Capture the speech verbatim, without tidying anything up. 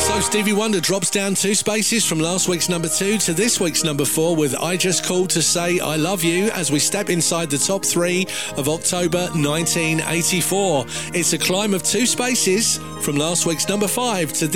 So Stevie Wonder drops down two spaces from last week's number two to this week's number four with I Just Called to Say I Love You as we step inside the top three of October nineteen eighty-four. It's a climb of two spaces from last week's number five to